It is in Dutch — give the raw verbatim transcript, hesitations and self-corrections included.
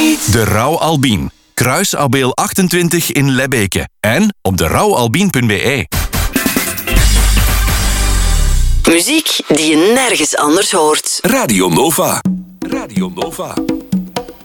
niet. De Rauw Albien. Kruis Abeel achtentwintig in Lebbeke. En op de rauw albien punt b e. Muziek die je nergens anders hoort. Radio Nova. Radio Nova.